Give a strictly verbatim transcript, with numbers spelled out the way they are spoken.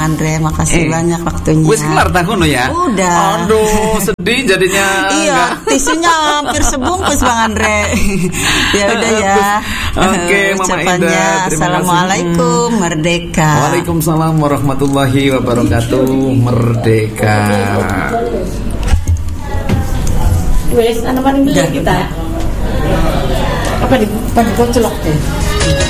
Andre, makasih Eh, banyak waktunya. Wis kelar tahun ya? Udah. Aduh, sedih jadinya. Iya, tisunya hampir sebungkus Bang Andre. Ya udah ya. Oke, Mama Ucapannya Indah, terima Assalamualaikum, merdeka. Waalaikumsalam warahmatullahi wabarakatuh. Merdeka. Wes, anak paling dulu kita. Apa di, apa di kocelok deh.